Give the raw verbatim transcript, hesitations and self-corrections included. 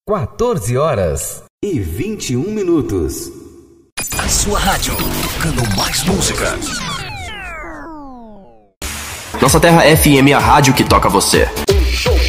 quatorze horas e vinte e um minutos. A sua rádio, tocando mais música. Nossa Terra F M, a rádio que toca você.